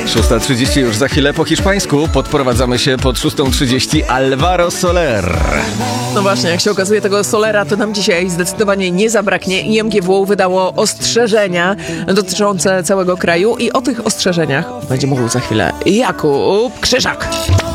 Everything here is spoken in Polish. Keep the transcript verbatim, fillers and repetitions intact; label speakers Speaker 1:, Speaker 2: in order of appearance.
Speaker 1: szósta trzydzieści już za chwilę po hiszpańsku. Podprowadzamy się pod szóstą trzydzieści. Alvaro Soler.
Speaker 2: No właśnie, jak się okazuje, tego Solera to nam dzisiaj zdecydowanie nie zabraknie. I M G W wydało ostrzeżenia dotyczące całego kraju i o tych ostrzeżeniach będzie mówił za chwilę Jakub Krzyżak.